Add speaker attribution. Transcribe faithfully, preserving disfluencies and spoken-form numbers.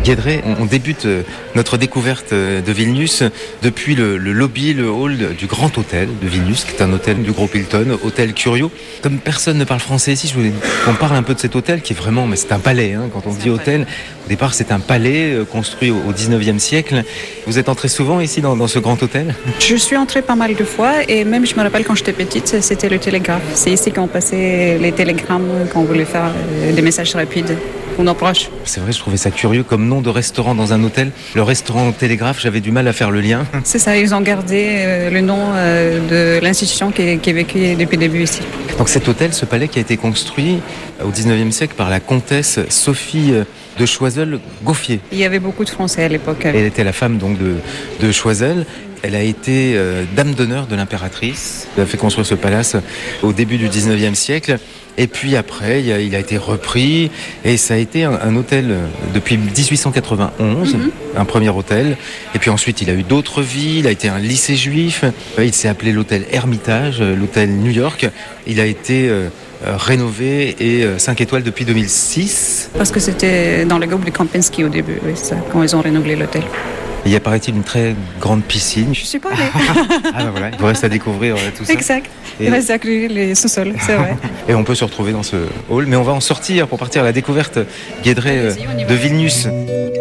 Speaker 1: Guédré, on, on débute euh, notre découverte euh, de Vilnius depuis le, le lobby, le hall du Grand Hôtel de Vilnius, qui est un hôtel du groupe Hilton, hôtel Curio. Comme personne ne parle français ici, je voulais qu'on parle un peu de cet hôtel qui est vraiment, mais c'est un palais, hein, quand on dit hôtel. Au départ, c'est un palais euh, construit au, au dix-neuvième siècle. Vous êtes entré souvent ici dans, dans ce grand hôtel?
Speaker 2: Je suis entrée pas mal de fois et même je me rappelle quand j'étais petite, c'était le télégraphe. C'est ici qu'on passait les télégrammes, quand on voulait faire euh, des messages rapides pour nos proches.
Speaker 1: C'est vrai, je trouvais ça curieux comme nom de restaurant dans un hôtel. Le restaurant Télégraphe, j'avais du mal à faire le lien.
Speaker 2: C'est ça, ils ont gardé euh, le nom euh, de l'institution qui est, qui est vécue depuis le début ici.
Speaker 1: Donc cet hôtel, ce palais qui a été construit au dix-neuvième siècle par la comtesse Sophie de Choiseul-Gauffier.
Speaker 2: Il y avait beaucoup de Français à l'époque.
Speaker 1: Elle était la femme donc de, de Choiseul. Elle a été euh, dame d'honneur de l'impératrice. Elle a fait construire ce palace au début du dix-neuvième siècle. Et puis après, il a, il a été repris. Et ça a été un, un hôtel depuis dix-huit cent quatre-vingt-onze, mm-hmm. un premier hôtel. Et puis ensuite, il a eu d'autres vies. Il a été un lycée juif. Il s'est appelé l'hôtel Hermitage, l'hôtel New York. Il a été euh, rénové et euh, cinq étoiles depuis deux mille six.
Speaker 2: Parce que c'était dans le groupe de Kempinski au début, oui, ça, quand ils ont rénové l'hôtel.
Speaker 1: Il y a, paraît-il, une très grande piscine.
Speaker 2: Je suis pas allée.
Speaker 1: Ah ben voilà, il vous reste à découvrir euh, tout ça.
Speaker 2: Exact. Et... il reste à accueillir les sous-sols, c'est vrai.
Speaker 1: Et on peut se retrouver dans ce hall, mais on va en sortir pour partir à la découverte, Guédré, euh, de Vilnius.